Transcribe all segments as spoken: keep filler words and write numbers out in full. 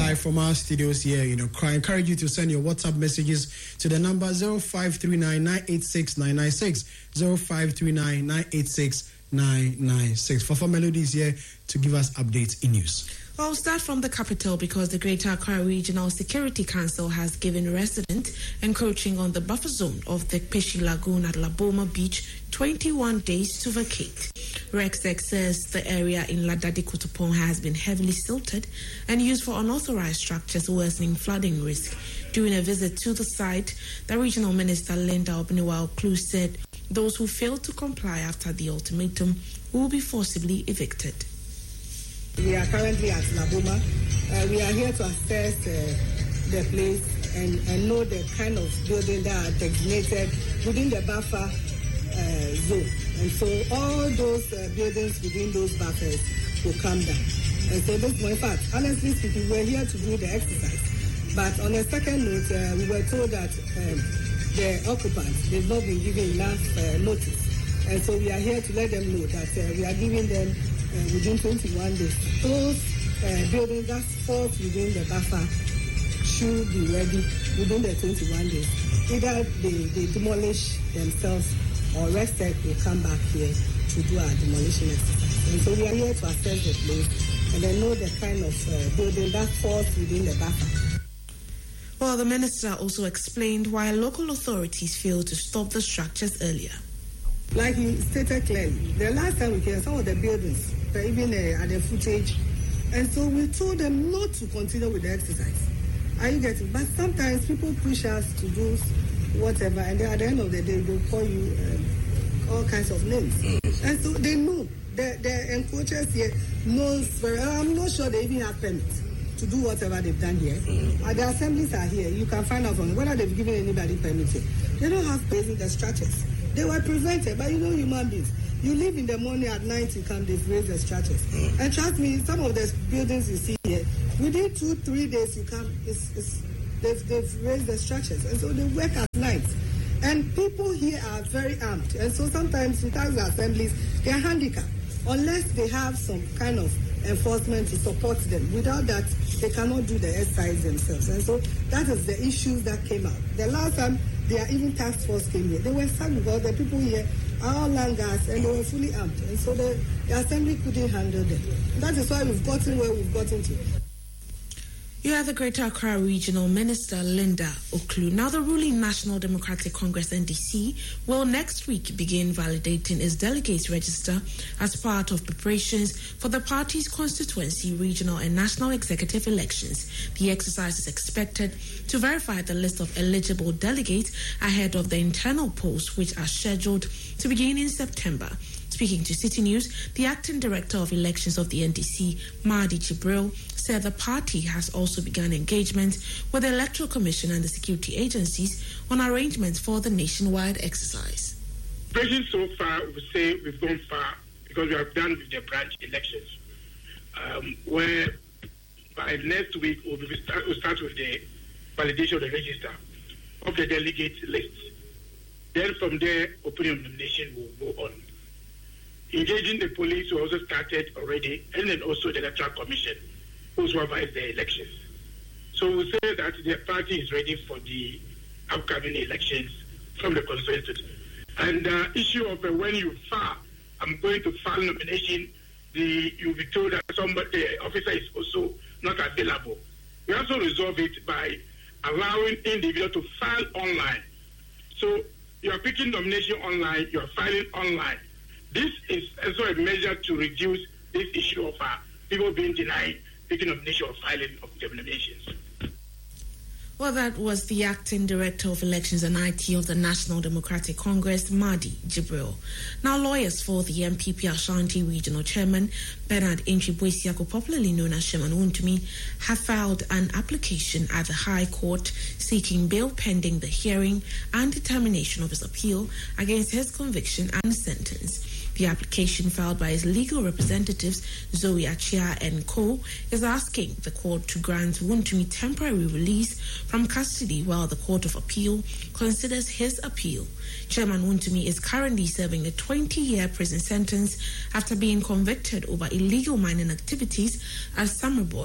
live from our studios here, you know, I encourage you to send your WhatsApp messages to the number zero five three nine, nine eight six, nine nine six, zero five three nine, nine eight six, nine nine six. Fafa Melody is here to give us updates in news. Well, we'll start from the capital because the Greater Accra Regional Security Council has given residents encroaching on the buffer zone of the Peshi Lagoon at Laboma Beach twenty-one days to vacate. REXEC says the area in Ladadi Kutupon has been heavily silted and used for unauthorized structures, worsening flooding risk. During a visit to the site, the Regional Minister Linda Obiniwa-Oklu said those who fail to comply after the ultimatum will be forcibly evicted. We are currently at Laboma. Uh, we are here to assess uh, the place and, and know the kind of building that are designated within the buffer uh, zone. And so all those uh, buildings within those buffers will come down. And so this, in fact, honestly speaking, we're here to do the exercise. But on a second note, uh, we were told that um, the occupants, they've not been given enough uh, notice. And so we are here to let them know that uh, we are giving them Uh, within twenty-one days. Those uh, buildings that fall within the buffer should be ready within the twenty-one days. Either they, they demolish themselves or REXEC will come back here to do our demolition exercise. And so we are here to assess the place and then know the kind of uh, building that falls within the buffer. Well, the minister also explained why local authorities failed to stop the structures earlier. Like he stated clearly, the last time we came, some of the buildings, even uh, at the footage, and so we told them not to continue with the exercise. Are you getting? But sometimes people push us to do whatever, and then at the end of the day, they'll call you um, all kinds of names. And so they know, the, the encroachers here knows very well. I'm not sure they even have permits to do whatever they've done here. Uh, the assemblies are here. You can find out from whether they've given anybody permits here. They don't have basic structures. They were prevented, but you know human beings. You leave in the morning, at night you come, they've raised the structures. Mm. And trust me, some of the buildings you see here, within two, three days you come, it's, it's, they've, they've raised the structures. And so they work at night. And people here are very armed. And so sometimes without the assemblies, they are handicapped. Unless they have some kind of enforcement to support them. Without that, they cannot do the exercise themselves. And so that is the issue that came out. The last time, their even task force came here, they were sad because the people here are all langas and they were fully armed. And so the, the assembly couldn't handle them. That is why we've gotten where we've gotten to. You have the Greater Accra Regional Minister Linda Oklu. Now, the ruling National Democratic Congress N D C will next week begin validating its delegates register as part of preparations for the party's constituency, regional and national executive elections. The exercise is expected to verify the list of eligible delegates ahead of the internal polls, which are scheduled to begin in September. Speaking to City News, the acting director of elections of the N D C, Mahdi Jibril, said the party has also begun engagement with the Electoral Commission and the security agencies on arrangements for the nationwide exercise. Preparation so far, we say we've gone far because we have done with the branch elections, um, where by next week we'll, be start, we'll start with the validation of the register of the delegate list. Then from there, opening nomination will go on. Engaging the police who also started already, and then also the Electoral Commission who supervise the elections. So we say that the party is ready for the upcoming elections from the constituency. And the uh, issue of uh, when you file, I'm going to file nomination, the you'll be told that somebody, the officer is also not available. We also resolve it by allowing individuals to file online. So you are picking nomination online, you are filing online. This is also a measure to reduce this issue of uh, people being denied picking nomination or filing of nominations. Well, that was the acting director of elections and I T of the National Democratic Congress, Mahdi Jibril. Now, lawyers for the M P P Ashanti Regional Chairman, Bernard Intwi-Boesiako, popularly known as Chairman Wontumi, have filed an application at the High Court seeking bail pending the hearing and determination of his appeal against his conviction and sentence. The application filed by his legal representatives, Zoe Achia and Co., is asking the court to grant Wontumi temporary release from custody while the Court of Appeal considers his appeal. Chairman Wontumi is currently serving a twenty-year prison sentence after being convicted over illegal mining activities at Summer Boy.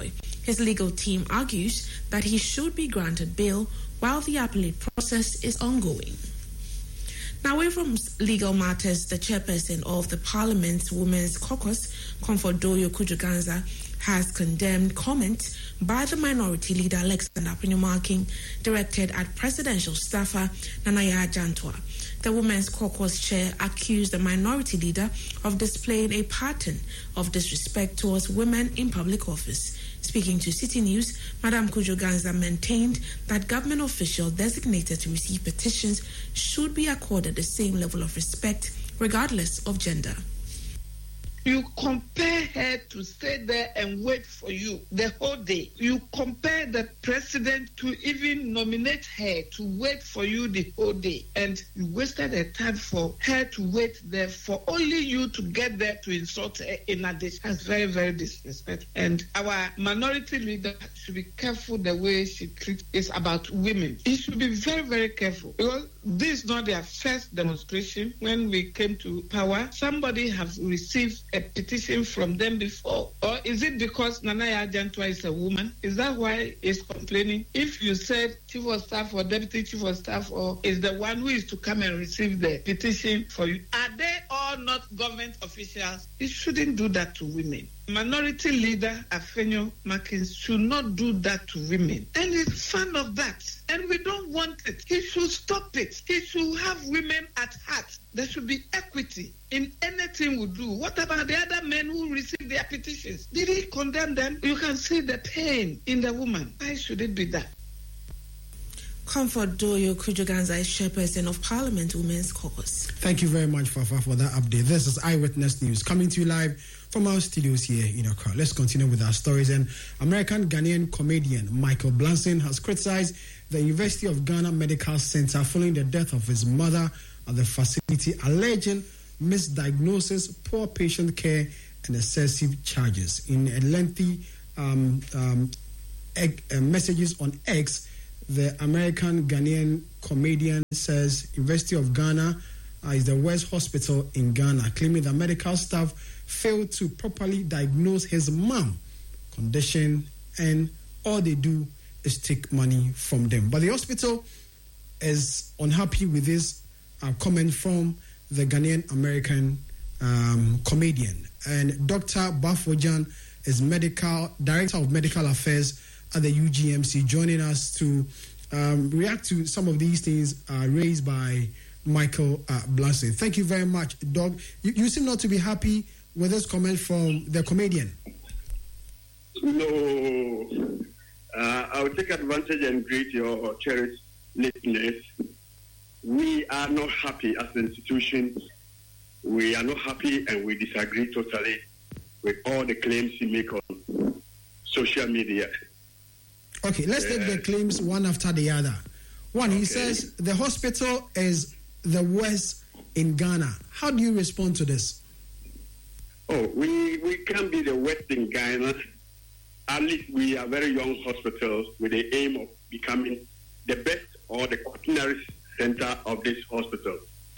His legal team argues that he should be granted bail while the appellate process is ongoing. Now, away from legal matters, the chairperson of the Parliament's Women's Caucus, Comfort Doyo Kujuganza, has condemned comments by the Minority Leader Alexander Appiah-Markin directed at presidential staffer Nana Yaa Jantua. The Women's Caucus chair accused the Minority Leader of displaying a pattern of disrespect towards women in public office. Speaking to City News, Madam Kujuganza maintained that government officials designated to receive petitions should be accorded the same level of respect regardless of gender. You compare her to stay there and wait for you the whole day. You compare the president to even nominate her to wait for you the whole day. And you wasted her time for her to wait there for only you to get there to insult her in addition. That's very, very disrespectful. And our minority leader should be careful the way she treats is about women. He should be very, very careful. Because this is not their first demonstration. When we came to power, somebody has received a petition from them before? Or is it because Nana Yaa Jantua is a woman? Is that why he's complaining? If you said chief of staff or deputy chief of staff or is the one who is to come and receive the petition for you, are they all not government officials? He shouldn't do that to women. Minority Leader Appiah-Markin should not do that to women. And he's fan of that. And we don't want it. He should stop it. He should have women at heart. There should be equity in anything we do. What about the other men who received their petitions? Did he condemn them? You can see the pain in the woman. Why should it be that? Comfort Doyo Kujuganza is chairperson of Parliament Women's Caucus. Thank you very much, Fafa, for that update. This is Eyewitness News coming to you live from our studios here in Accra. Let's continue with our stories. And American Ghanaian comedian Michael Blanson has criticized the University of Ghana Medical Center following the death of his mother at the facility, alleging misdiagnosis, poor patient care, and excessive charges. In a lengthy um, um, egg, uh, messages on X, the American Ghanaian comedian says University of Ghana uh, is the worst hospital in Ghana, claiming that medical staff failed to properly diagnose his mom condition and all they do is take money from them. But the hospital is unhappy with this uh, comment from the Ghanaian American um, comedian. And Doctor Bafojan is medical director of medical affairs at the U G M C, joining us to um, react to some of these things uh, raised by Michael uh, Blanson. Thank you very much, Doc. You, you seem not to be happy with this comment from the comedian. No. Uh, I will take advantage and greet your cherished listeners. We are not happy as an institution. We are not happy and we disagree totally with all the claims you make on social media. Okay, let's take the claims one after the other. One, okay. He says the hospital is the worst in Ghana. How do you respond to this? Oh, we, we can't be the worst in Ghana. At least we are very young hospitals with the aim of becoming the best or the quaternary center of this hospital.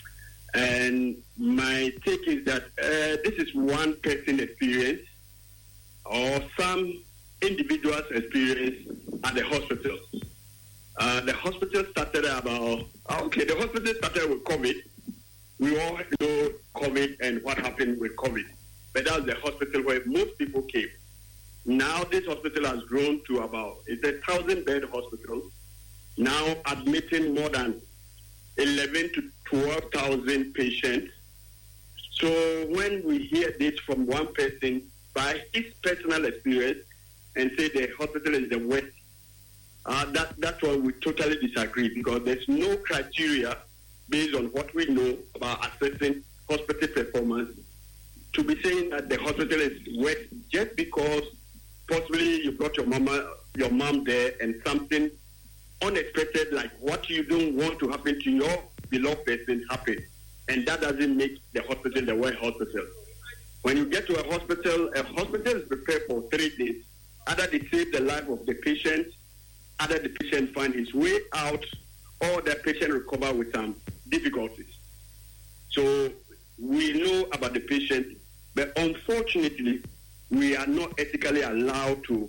And my take is that uh, this is one person experience or some individuals' experience at the hospital. Uh, the hospital started about, okay, the hospital started with COVID. We all know COVID and what happened with COVID. But that was the hospital where most people came. Now this hospital has grown to about, it's a thousand-bed hospital, now admitting more than eleven to twelve thousand patients. So when we hear this from one person by his personal experience and say the hospital is the worst, uh, that, that's why we totally disagree, because there's no criteria based on what we know about assessing hospital performance to be saying that the hospital is worst just because possibly you brought your mama, your mom there and something unexpected like what you don't want to happen to your beloved person happen. And that doesn't make the hospital the worst hospital. When you get to a hospital, a hospital is prepared for three days. Either they save the life of the patient, either the patient find his way out, or the patient recover with some difficulties. So we know about the patient, but unfortunately, we are not ethically allowed to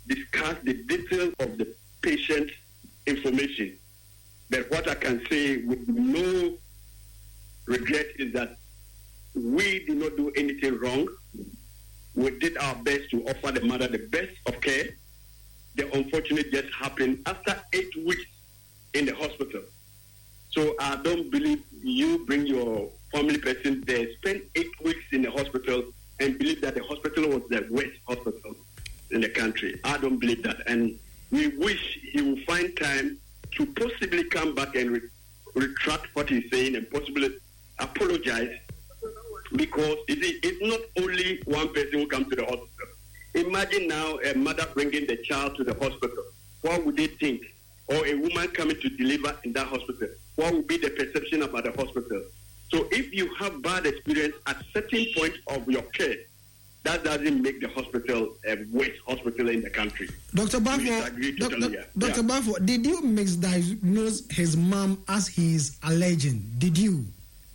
discuss the details of the patient's information. But what I can say with no regret is that we did not do anything wrong. We did our best to offer the mother the best of care. The unfortunate just happened after eight weeks in the hospital. So I don't believe you bring your family person there, spend eight weeks in the hospital, and believe that the hospital was the worst hospital in the country. I don't believe that. And we wish he will find time to possibly come back and re- retract what he's saying and possibly apologize, because it, it's not only one person who comes to the hospital. Imagine now a mother bringing the child to the hospital. What would they think? Or a woman coming to deliver in that hospital. What would be the perception about the hospital? So if you have bad experience at certain point of your care, that doesn't make the hospital a worst hospital in the country. Doctor Bafo, totally, doc, Doctor Yeah. Bafo, did you misdiagnose his mom as he's alleging? Did you?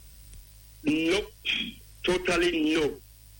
No, totally no.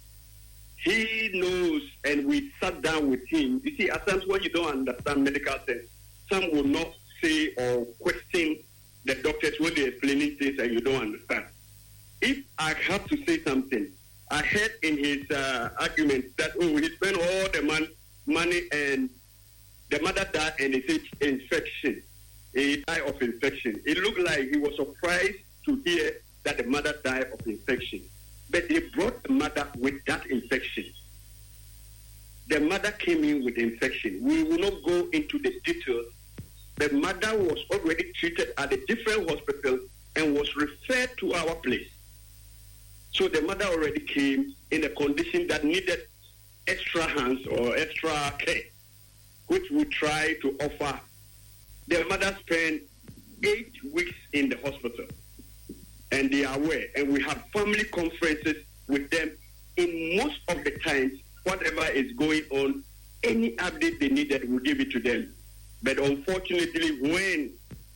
He knows, and we sat down with him. You see, at times when you don't understand medical terms, some will not say or question the doctors when they're explaining things and you don't understand. If I have to say something, I heard in his uh, argument that, oh, he spent all the man, money and the mother died and he said infection. He died of infection. It looked like he was surprised to hear that the mother died of infection. But they brought the mother with that infection. The mother came in with infection. We will not go into the details. The mother was already treated at a different hospital and was referred to our place. So the mother already came in a condition that needed extra hands or extra care, which we try to offer. The mother spent eight weeks in the hospital, and they are aware. And we have family conferences with them. In most of the times, whatever is going on, any update they needed, we'll give it to them. But unfortunately, when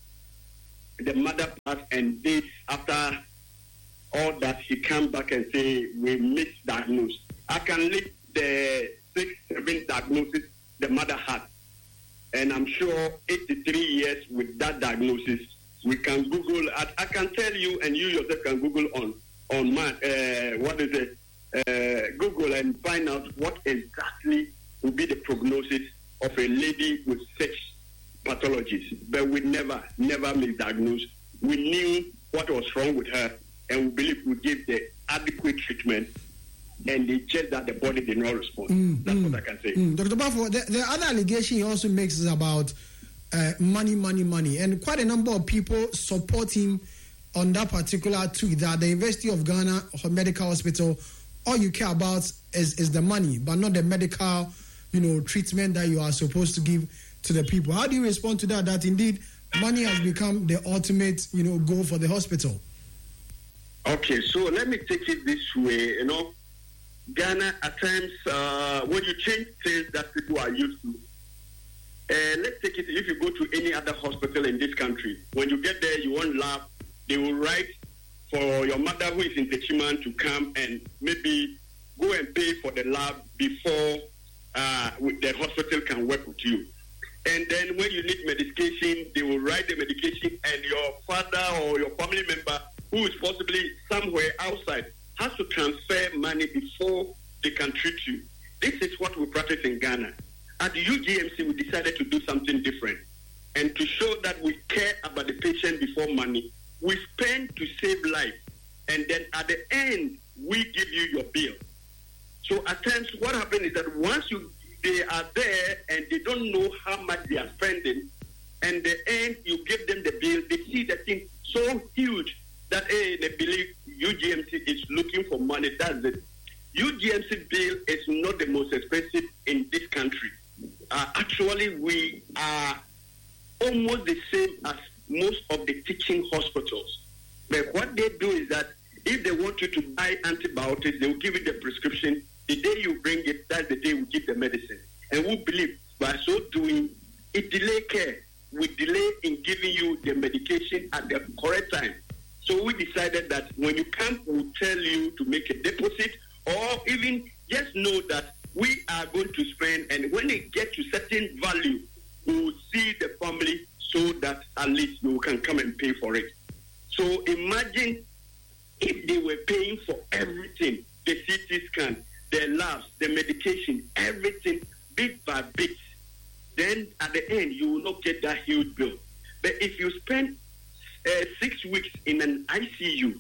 the mother passed and days after all that, he come back and say, we misdiagnosed. I can list the six, seven diagnoses the mother had. And I'm sure eighty-three years with that diagnosis, we can Google, I, I can tell you, and you yourself can Google on, on my, uh, what is it, uh, Google and find out what exactly will be the prognosis of a lady with such pathologies. But we never, never misdiagnosed. We knew what was wrong with her, and we believe we gave the adequate treatment, and they just that the body did not respond. Mm, That's mm, what I can say. Mm. Doctor Bafo, the, the other allegation he also makes is about uh, money, money, money, and quite a number of people support him on that particular tweet that the University of Ghana Medical Hospital, all you care about is, is the money, but not the medical, you know, treatment that you are supposed to give to the people. How do you respond to that, that indeed money has become the ultimate, you know, goal for the hospital? Okay, so let me take it this way. You know, Ghana, at times, uh, when you change things that people are used to, uh, let's take it, if you go to any other hospital in this country, when you get there, you want lab, they will write for your mother who is in Techiman to come and maybe go and pay for the lab before uh, the hospital can work with you. And then when you need medication, they will write the medication, and your father or your family member who is possibly somewhere outside has to transfer money before they can treat you. This is what we practice in Ghana. At the U G M C, we decided to do something different. And to show that we care about the patient before money, we spend to save life. And then at the end, we give you your bill. So at times, what happens is that once you they are there and they don't know how much they are spending, and the end, you give them the bill, they see the thing so huge that hey, they believe U G M C is looking for money. That's it. U G M C bill is not the most expensive in this country. Uh, actually, we are almost the same as most of the teaching hospitals. But what they do is that if they want you to buy antibiotics, they will give you the prescription. The day you bring it, that's the day we give the medicine. And we believe by so doing, it delay care. We delay in giving you the medication at the correct time. So we decided that when you come, we'll tell you to make a deposit, or even just know that we are going to spend, and when they get get to certain value, we will see the family so that at least you can come and pay for it. So imagine if they were paying for everything, the C T scan, the labs, the medication, everything, bit by bit, then at the end, you will not get that huge bill. But if you spend uh, six weeks in an I C U,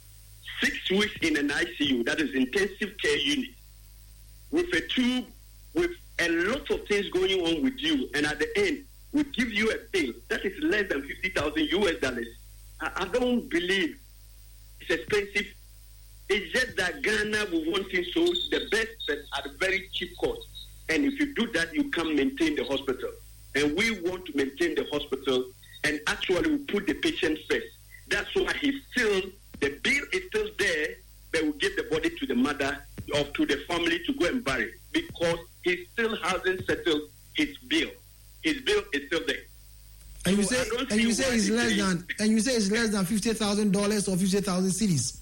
six weeks in an I C U, that is intensive care unit, with a tube, with a lot of things going on with you, and at the end, we give you a bill that is less than fifty thousand U S dollars. I, I don't believe it's expensive. It's just that Ghana will want things so the best, but at a very cheap cost. And if you do that, you can maintain the hospital. And we want to maintain the hospital, and actually we put the patient first. That's why he's still, the bill is still there, but we give the body to the mother or to the family to go and bury, because he still hasn't settled his bill. His bill is still there. And you So say, I don't and you see say why it's it less is- than, and you say it's less than fifty thousand dollars or fifty thousand cities.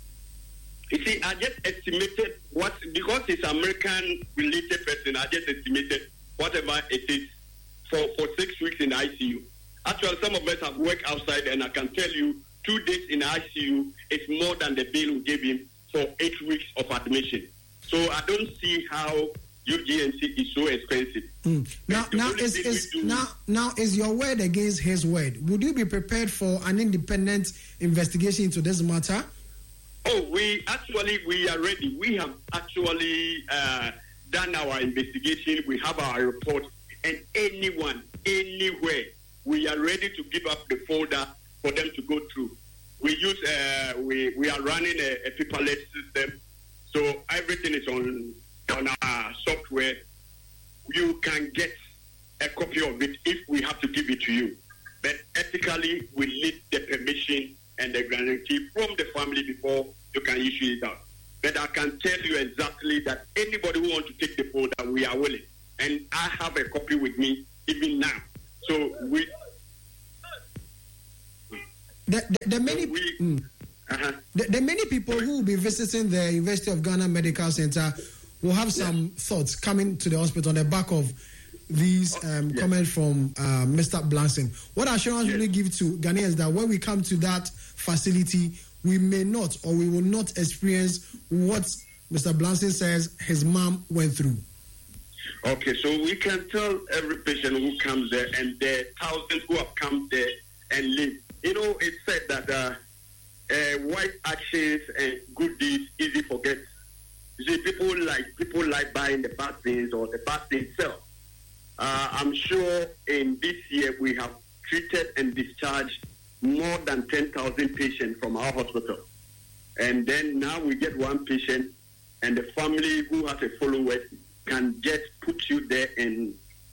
You see, I just estimated what, because it's American related person, I just estimated whatever it is for, for six weeks in I C U. Actually, some of us have worked outside, and I can tell you two days in I C U is more than the bill we gave him for eight weeks of admission. So I don't see how U G M C is so expensive. Mm. Now, The now only is, thing we is do- now now is your word against his word? Would you be prepared for an independent investigation into this matter? Oh, we actually, we are ready. We have actually uh, done our investigation. We have our report. And anyone, anywhere, we are ready to give up the folder for them to go through. We use, uh, we, we are running a, a paperless system. So everything is on, on our software. You can get a copy of it if we have to give it to you. But ethically, we need the permission and the guarantee from the family before you can issue it out. But I can tell you exactly that anybody who wants to take the folder, we are willing. And I have a copy with me even now. So we... The, the, the many we mm, uh-huh. the, the many people who will be visiting the University of Ghana Medical Center will have some thoughts coming to the hospital on the back of these um, yes. comments from uh, Mister Blanson. What assurance Yes. will you give to Ghanaians that when we come to that facility, we may not or we will not experience what Mister Blanson says his mom went through? Okay, so we can tell every patient who comes there, and there are thousands who have come there and live. You know, it's said that uh, uh, white actions and good deeds easy forget. You see, people like people like buying the bad things or the bad things itself. Uh, I'm sure in this year we have treated and discharged more than ten thousand patients from our hospital. And then now we get one patient, and the family who has a follower can just put you there, and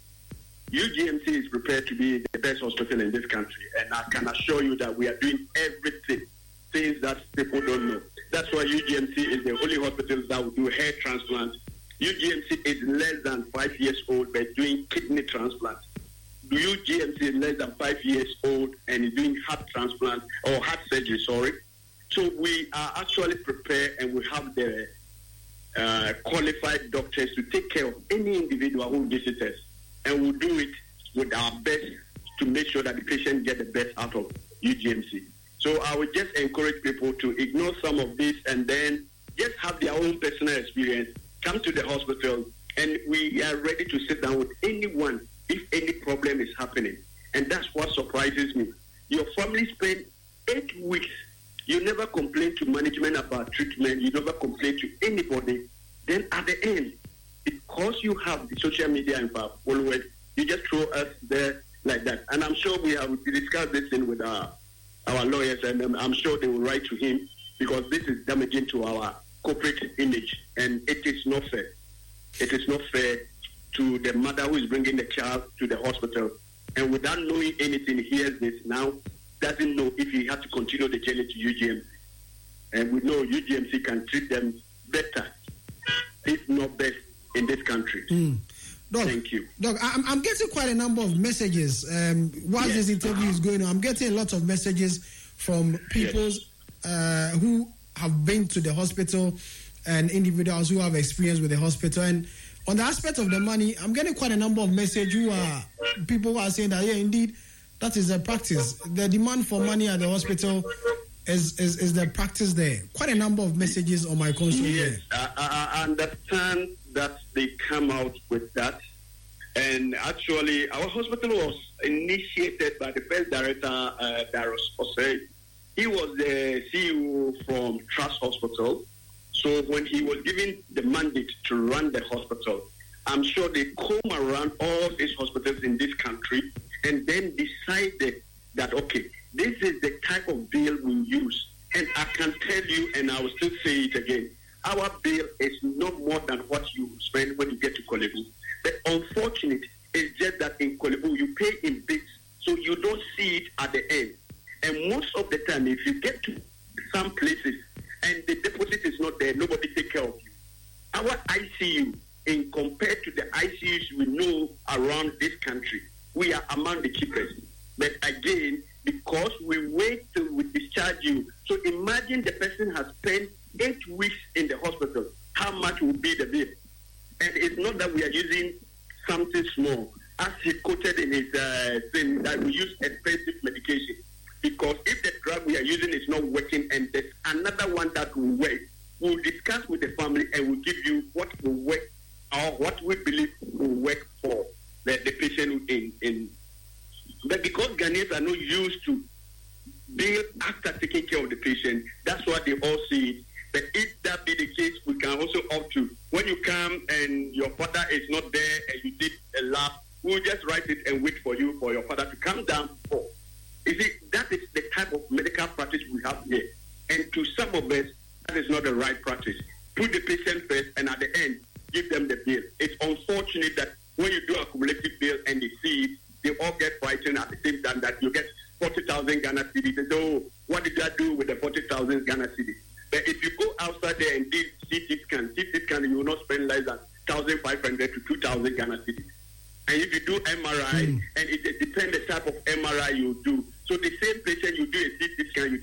U G M C is prepared to be the best hospital in this country. And I can assure you that we are doing everything, things that people don't know. That's why U G M C is the only hospital that will do hair transplant. U G M C is less than five years old but doing kidney transplant. U G M C is less than five years old and is doing heart transplant or heart surgery, sorry. So we are actually prepared, and we have the uh, qualified doctors to take care of any individual who visits us. And we'll do it with our best to make sure that the patient get the best out of U G M C. So I would just encourage people to ignore some of this and then just have their own personal experience, come to the hospital, and we are ready to sit down with anyone if any problem is happening. And that's what surprises me. Your family spent eight weeks. You never complain to management about treatment. You never complain to anybody. Then at the end, because you have the social media and followers, you just throw us there like that. And I'm sure we have discussed this thing with our, our lawyers, and um, I'm sure they will write to him, because this is damaging to our corporate image, and it is not fair. It is not fair to the mother who is bringing the child to the hospital, and without knowing anything, hears this now, doesn't know if he has to continue the journey to U G M C. And we know U G M C can treat them better, if not best, in this country. Mm. Doc, Thank you. Doc, I'm, I'm getting quite a number of messages um, while Yes. this interview is going on. I'm getting a lot of messages from people uh, who have been to the hospital and individuals who have experience with the hospital. And on the aspect of the money, I'm getting quite a number of messages who are people who are saying that, yeah, indeed, that is the practice. The demand for money at the hospital is is, is the practice there. Quite a number of messages on my console yes, there. I, I understand that they come out with that. And actually, our hospital was initiated by the first director, uh, Darius Osei. He was the C E O from Trust Hospital. So when he was given the mandate to run the hospital, I'm sure they comb around all these hospitals in this country and then decided that, okay, this is the type of bill we use. And I can tell you, and I will still say it again, our bill is no more than what you spend when you get to Korle Bu. The unfortunate is just that in Korle Bu, you pay in bits, so you don't see it at the end. And most of the time, if you get to some places and the deposit is not there, nobody take care of you. Our I C U, in compared to the I C Us we know around this country, we are among the cheapest. But again, because we wait till we discharge you, so imagine the person has spent eight weeks in the hospital, how much will be the bill? And it's not that we are using something small. As he quoted in his uh, thing, that we use expensive medication. Because if the drug we are using is not working and there's another one that will work, we'll discuss with the family and we'll give you what will work or what we believe will work for the, the patient in, in. But because Ghanaians are not used to bill after taking care of the patient, that's what they all see it. But if that be the case, we can also opt to, when you come and your father is not there and you did a lab, we'll just write it and wait for you, for your father to come down for. You see, that is the type of medical practice we have here. And to some of us, that is not the right practice. Put the patient first and at the end, give them the bill. It's unfortunate that when you do a cumulative bill and they see it, they all get frightened at the same time that you get forty thousand Ghana cedis. And so, what did I do with the forty thousand Ghana cedis? But if you go outside there and do C T scan, C T scan, you will not spend less than one thousand five hundred to two thousand Ghana cedis. And if you do M R I, mm. and it, it depends the type of M R I you do. So the same patient you do a C T scan, you